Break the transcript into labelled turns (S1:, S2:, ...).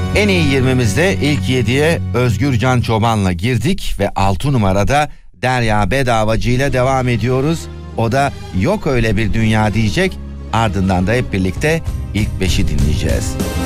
S1: En iyi 20'mizde ilk 7'ye Özgürcan Çoban'la girdik ve 6 numarada Derya Bedavacı ile devam ediyoruz. O da Yok Öyle Bir Dünya diyecek. Ardından da hep birlikte ilk 5'i dinleyeceğiz.